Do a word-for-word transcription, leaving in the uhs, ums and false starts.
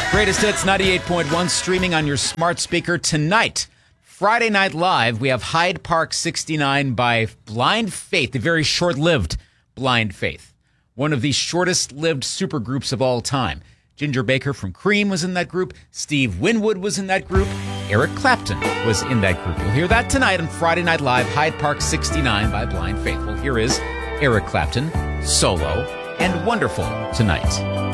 Greatest Hits ninety-eight point one streaming on your smart speaker tonight. Friday Night Live, we have Hyde Park sixty-nine by Blind Faith, the very short-lived Blind Faith. One of the shortest-lived supergroups of all time. Ginger Baker from Cream was in that group. Steve Winwood was in that group. Eric Clapton was in that group. You'll hear that tonight on Friday Night Live, Hyde Park sixty-nine by Blind Faith. Well, here is Eric Clapton, solo, and Wonderful tonight.